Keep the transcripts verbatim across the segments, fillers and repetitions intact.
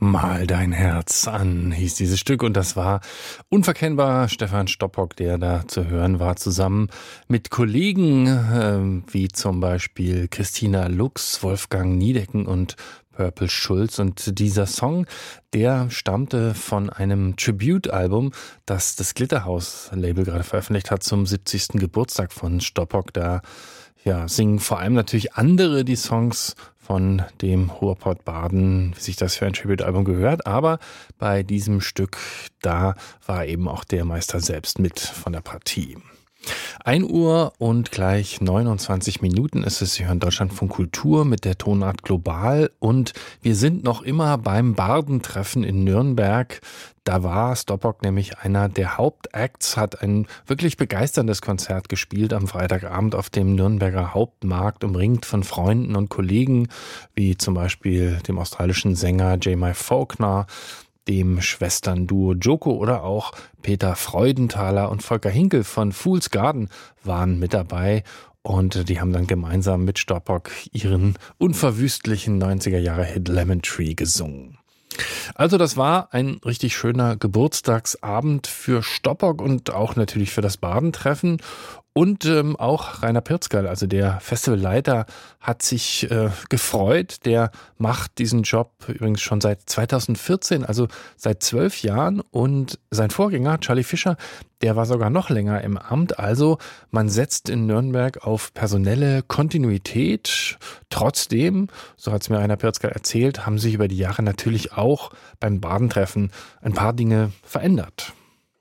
Mal dein Herz an, hieß dieses Stück, und das war unverkennbar Stefan Stoppock, der da zu hören war, zusammen mit Kollegen äh, wie zum Beispiel Christina Lux, Wolfgang Niedecken und Purple Schulz. Und dieser Song, der stammte von einem Tribute-Album, das das Glitterhouse-Label gerade veröffentlicht hat zum siebzigsten Geburtstag von Stoppock. Da ja, singen vor allem natürlich andere die Songs von dem Ruhrpott-Barden, wie sich das für ein Tribute-Album gehört. Aber bei diesem Stück, da war eben auch der Meister selbst mit von der Partie. ein Uhr und gleich neunundzwanzig Minuten ist es. Sie hören Deutschlandfunk Kultur mit der Tonart Global. Und wir sind noch immer beim Bardentreffen in Nürnberg. Da war Stoppock nämlich einer der Hauptacts, hat ein wirklich begeisterndes Konzert gespielt am Freitagabend auf dem Nürnberger Hauptmarkt, umringt von Freunden und Kollegen, wie zum Beispiel dem australischen Sänger Jamie Faulkner, dem Schwesternduo Joko oder auch Peter Freudenthaler und Volker Hinkel von Fool's Garden waren mit dabei. Und die haben dann gemeinsam mit Stoppock ihren unverwüstlichen neunziger-Jahre-Hit Lemon Tree gesungen. Also das war ein richtig schöner Geburtstagsabend für Stoppock und auch natürlich für das Bardentreffen. Und ähm, auch Rainer Pirzgerl, also der Festivalleiter, hat sich äh, gefreut. Der macht diesen Job übrigens schon seit zweitausendvierzehn, also seit zwölf Jahren. Und sein Vorgänger, Charlie Fischer, der war sogar noch länger im Amt. Also man setzt in Nürnberg auf personelle Kontinuität. Trotzdem, so hat es mir Rainer Pirzgerl erzählt, haben sich über die Jahre natürlich auch beim Bardentreffen ein paar Dinge verändert.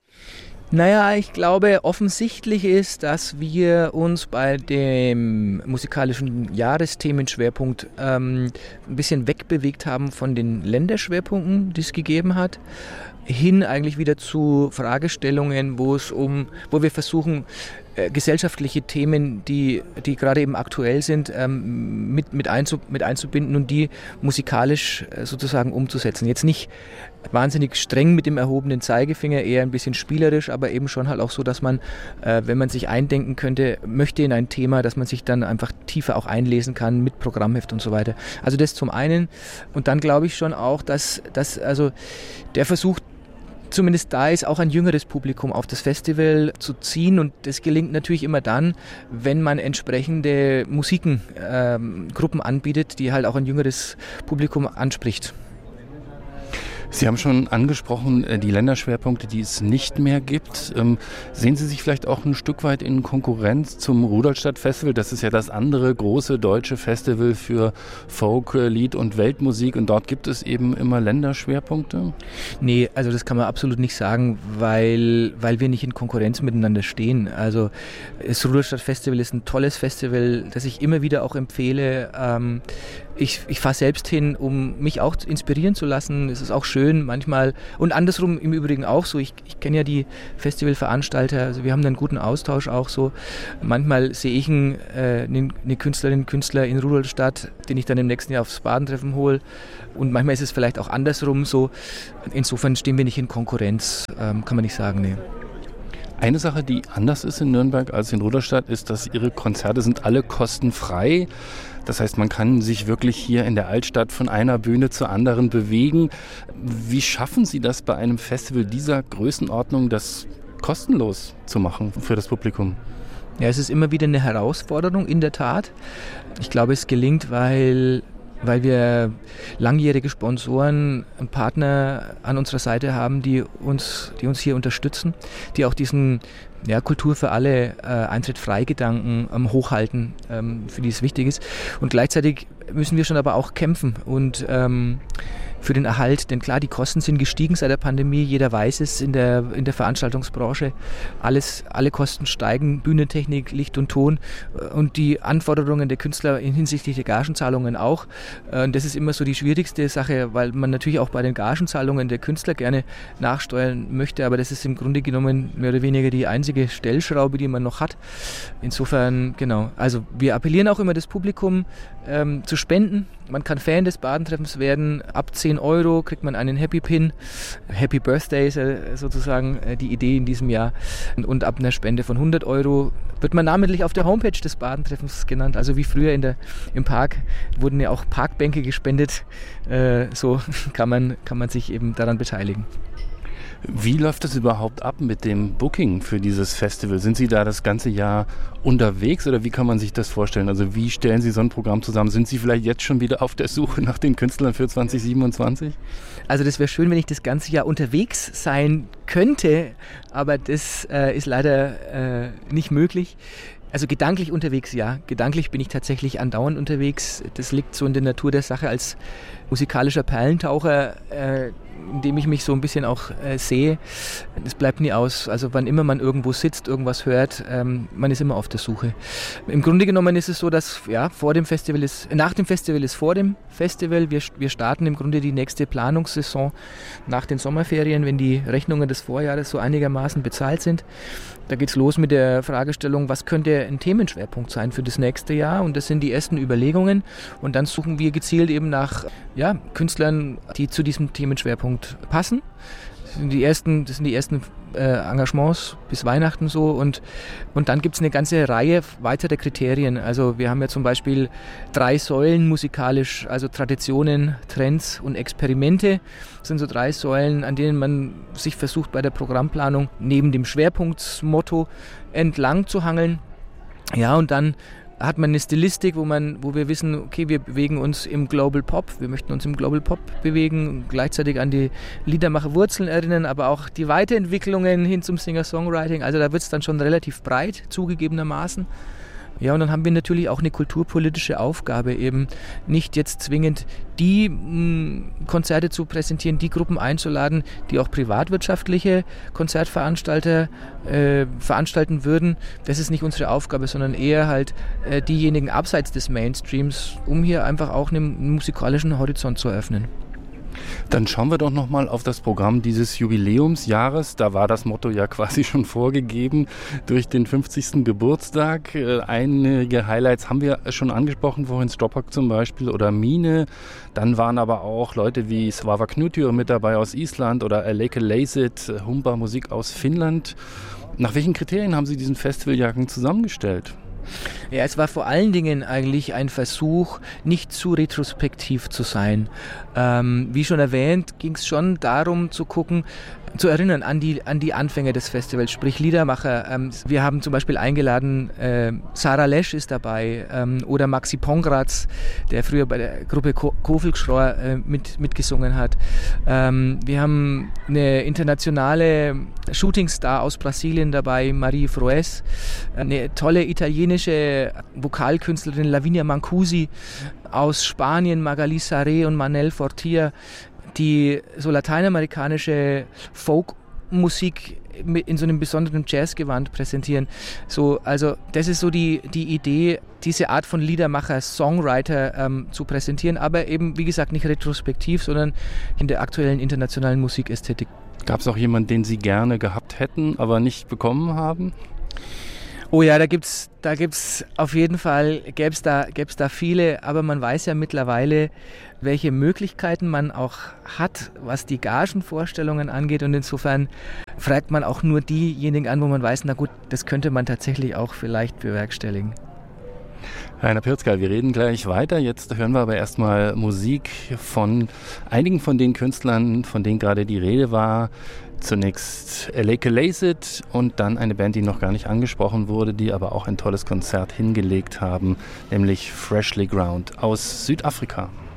Naja, ich glaube, offensichtlich ist, dass wir uns bei dem musikalischen Jahresthemenschwerpunkt ähm, ein bisschen wegbewegt haben von den Länderschwerpunkten, die es gegeben hat, hin eigentlich wieder zu Fragestellungen, wo es um, wo wir versuchen, äh, gesellschaftliche Themen, die, die gerade eben aktuell sind, ähm, mit, mit, einzu, mit einzubinden und die musikalisch äh, sozusagen umzusetzen. Jetzt nicht wahnsinnig streng mit dem erhobenen Zeigefinger, eher ein bisschen spielerisch, aber eben schon halt auch so, dass man, äh, wenn man sich eindenken könnte, möchte in ein Thema, dass man sich dann einfach tiefer auch einlesen kann mit Programmheft und so weiter. Also das zum einen. Und dann glaube ich schon auch, dass, dass also der Versuch zumindest da ist, auch ein jüngeres Publikum auf das Festival zu ziehen, und das gelingt natürlich immer dann, wenn man entsprechende Musikengruppen ähm, anbietet, die halt auch ein jüngeres Publikum anspricht. Sie haben schon angesprochen, die Länderschwerpunkte, die es nicht mehr gibt. Sehen Sie sich vielleicht auch ein Stück weit in Konkurrenz zum Rudolstadt-Festival? Das ist ja das andere große deutsche Festival für Folk, Lied und Weltmusik, und dort gibt es eben immer Länderschwerpunkte? Nee, also das kann man absolut nicht sagen, weil, weil wir nicht in Konkurrenz miteinander stehen. Also das Rudolstadt-Festival ist ein tolles Festival, das ich immer wieder auch empfehle. Ähm, Ich, ich fahre selbst hin, um mich auch inspirieren zu lassen. Es ist auch schön manchmal, und andersrum im Übrigen auch so. Ich, ich kenne ja die Festivalveranstalter, also wir haben da einen guten Austausch auch so. Manchmal sehe ich einen, äh, eine Künstlerin, einen Künstler in Rudolstadt, den ich dann im nächsten Jahr aufs Badentreffen hole. Und manchmal ist es vielleicht auch andersrum so. Insofern stehen wir nicht in Konkurrenz, ähm, kann man nicht sagen, nee. Eine Sache, die anders ist in Nürnberg als in Rudolstadt, ist, dass Ihre Konzerte sind alle kostenfrei. Das heißt, man kann sich wirklich hier in der Altstadt von einer Bühne zur anderen bewegen. Wie schaffen Sie das bei einem Festival dieser Größenordnung, das kostenlos zu machen für das Publikum? Ja, es ist immer wieder eine Herausforderung, in der Tat. Ich glaube, es gelingt, weil... weil wir langjährige Sponsoren und Partner an unserer Seite haben, die uns, die uns hier unterstützen, die auch diesen ja, Kultur für alle äh, Eintritt-Frei-Gedanken ähm, hochhalten, ähm, für die es wichtig ist. Und gleichzeitig müssen wir schon aber auch kämpfen und ähm, für den Erhalt, denn klar, die Kosten sind gestiegen seit der Pandemie, jeder weiß es in der, in der Veranstaltungsbranche, alles, alle Kosten steigen, Bühnentechnik, Licht und Ton, und die Anforderungen der Künstler hinsichtlich der Gagenzahlungen auch. Und das ist immer so die schwierigste Sache, weil man natürlich auch bei den Gagenzahlungen der Künstler gerne nachsteuern möchte, aber das ist im Grunde genommen mehr oder weniger die einzige Stellschraube, die man noch hat. Insofern, genau, also wir appellieren auch immer das Publikum ähm, zu spenden. Man kann Fan des Badentreffens werden. Ab zehn Euro kriegt man einen Happy Pin. Happy Birthday ist sozusagen die Idee in diesem Jahr. Und ab einer Spende von hundert Euro wird man namentlich auf der Homepage des Badentreffens genannt. Also wie früher in der, im Park wurden ja auch Parkbänke gespendet. Äh, so kann man, kann man sich eben daran beteiligen. Wie läuft das überhaupt ab mit dem Booking für dieses Festival? Sind Sie da das ganze Jahr unterwegs oder wie kann man sich das vorstellen? Also wie stellen Sie so ein Programm zusammen? Sind Sie vielleicht jetzt schon wieder auf der Suche nach den Künstlern für zwanzig siebenundzwanzig? Also das wäre schön, wenn ich das ganze Jahr unterwegs sein könnte, aber das äh, ist leider äh, nicht möglich. Also gedanklich unterwegs, ja. Gedanklich bin ich tatsächlich andauernd unterwegs. Das liegt so in der Natur der Sache als musikalischer Perlentaucher, äh, in dem ich mich so ein bisschen auch äh, sehe. Das bleibt nie aus. Also wann immer man irgendwo sitzt, irgendwas hört, ähm, man ist immer auf der Suche. Im Grunde genommen ist es so, dass ja, vor dem Festival ist, nach dem Festival ist vor dem Festival. Wir, wir starten im Grunde die nächste Planungssaison nach den Sommerferien, wenn die Rechnungen des Vorjahres so einigermaßen bezahlt sind. Da geht es los mit der Fragestellung, was könnte ein Themenschwerpunkt sein für das nächste Jahr? Und das sind die ersten Überlegungen. Und dann suchen wir gezielt eben nach ja, Künstlern, die zu diesem Themenschwerpunkt passen. Das sind die ersten, das sind die ersten äh, Engagements bis Weihnachten so und, und dann gibt es eine ganze Reihe weiterer Kriterien. Also wir haben ja zum Beispiel drei Säulen musikalisch, also Traditionen, Trends und Experimente. Das sind so drei Säulen, an denen man sich versucht bei der Programmplanung neben dem Schwerpunktsmotto entlang zu hangeln. Ja, und dann hat man eine Stilistik, wo man, wo wir wissen, okay, wir bewegen uns im Global Pop, wir möchten uns im Global Pop bewegen und gleichzeitig an die Liedermacher-Wurzeln erinnern, aber auch die Weiterentwicklungen hin zum Singer-Songwriting. Also da wird es dann schon relativ breit, zugegebenermaßen. Ja, und dann haben wir natürlich auch eine kulturpolitische Aufgabe, eben nicht jetzt zwingend die mh, Konzerte zu präsentieren, die Gruppen einzuladen, die auch privatwirtschaftliche Konzertveranstalter äh, veranstalten würden. Das ist nicht unsere Aufgabe, sondern eher halt äh, diejenigen abseits des Mainstreams, um hier einfach auch einen musikalischen Horizont zu eröffnen. Dann schauen wir doch nochmal auf das Programm dieses Jubiläumsjahres. Da war das Motto ja quasi schon vorgegeben durch den fünfzigsten Geburtstag. Einige Highlights haben wir schon angesprochen, vorhin Stoppock zum Beispiel oder Mine. Dann waren aber auch Leute wie Svava Knutio mit dabei aus Island oder Eleke Leiset, Humba-Musik aus Finnland. Nach welchen Kriterien haben Sie diesen Festivaljahrgang zusammengestellt? Ja, es war vor allen Dingen eigentlich ein Versuch, nicht zu retrospektiv zu sein. Ähm, wie schon erwähnt, ging es schon darum zu gucken, zu erinnern an die, an die Anfänge des Festivals, sprich Liedermacher. Ähm, wir haben zum Beispiel eingeladen, äh, Sarah Lesch ist dabei ähm, oder Maxi Pongratz, der früher bei der Gruppe Ko- Kofelschreuer äh, mit, mitgesungen hat. Ähm, wir haben eine internationale Shootingstar aus Brasilien dabei, Marie Froes, eine tolle italienische Vokalkünstlerin Lavinia Mancusi, aus Spanien Magali Saré und Manel Fortier, die so lateinamerikanische Folkmusik in so einem besonderen Jazzgewand präsentieren. So, also das ist so die, die Idee, diese Art von Liedermacher, Songwriter ähm, zu präsentieren, aber eben, wie gesagt, nicht retrospektiv, sondern in der aktuellen internationalen Musikästhetik. Gab es auch jemanden, den Sie gerne gehabt hätten, aber nicht bekommen haben? Oh ja, da gibt's, da gibt's auf jeden Fall, gäb's da, gäb's da viele, aber man weiß ja mittlerweile, welche Möglichkeiten man auch hat, was die Gagenvorstellungen angeht, und insofern fragt man auch nur diejenigen an, wo man weiß, na gut, das könnte man tatsächlich auch vielleicht bewerkstelligen. Rainer Pirzgal, wir reden gleich weiter. Jetzt hören wir aber erstmal Musik von einigen von den Künstlern, von denen gerade die Rede war. Zunächst Eleke Leiset und dann eine Band, die noch gar nicht angesprochen wurde, die aber auch ein tolles Konzert hingelegt haben, nämlich Freshly Ground aus Südafrika.